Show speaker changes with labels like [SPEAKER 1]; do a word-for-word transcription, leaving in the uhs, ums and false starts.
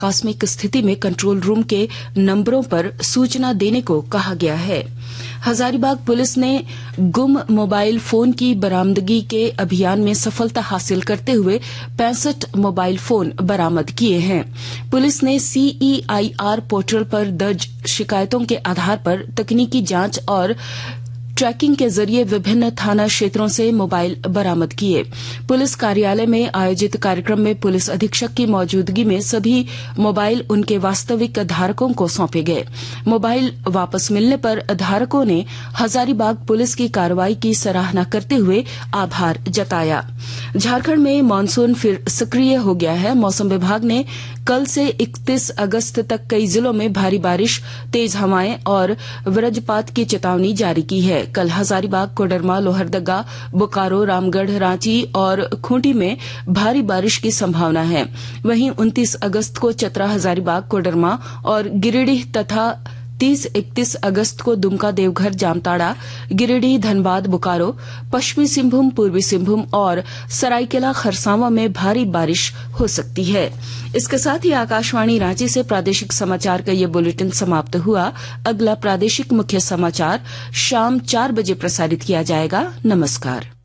[SPEAKER 1] आकस्मिक स्थिति में कंट्रोल रूम के नंबरों पर सूचना देने को कहा गया है। हजारीबाग पुलिस ने गुम मोबाइल फोन की बरामदगी के अभियान में सफलता हासिल करते हुए पैंसठ मोबाइल फोन बरामद किए हैं। पुलिस ने सीईआईआर पोर्टल पर दर्ज शिकायतों के आधार पर तकनीकी जांच और ट्रैकिंग के जरिए विभिन्न थाना क्षेत्रों से मोबाइल बरामद किए। पुलिस कार्यालय में आयोजित कार्यक्रम में पुलिस अधीक्षक की मौजूदगी में सभी मोबाइल उनके वास्तविक धारकों को सौंपे गए। मोबाइल वापस मिलने पर धारकों ने हजारीबाग पुलिस की कार्रवाई की सराहना करते हुए आभार जताया। झारखंड में मानसून फिर सक्रिय हो गया है। मौसम विभाग ने कल से इकतीस अगस्त तक कई जिलों में भारी बारिश, तेज हवाएं और वज्रपात की चेतावनी जारी की है। कल हजारीबाग, कोडरमा, लोहरदगा, बोकारो, रामगढ़, रांची और खूंटी में भारी बारिश की संभावना है। वहीं उनतीस अगस्त को चतरा, हजारीबाग, कोडरमा और गिरिडीह तथा तीस इकतीस अगस्त को दुमका, देवघर, जामताड़ा, गिरिडीह, धनबाद, बोकारो, पश्चिमी सिंहभूम, पूर्वी सिंहभूम और सरायकेला खरसावां में भारी बारिश हो सकती है। इसके साथ ही आकाशवाणी रांची से प्रादेशिक समाचार का ये बुलेटिन समाप्त हुआ। अगला प्रादेशिक मुख्य समाचार शाम चार बजे प्रसारित किया जाएगा। नमस्कार।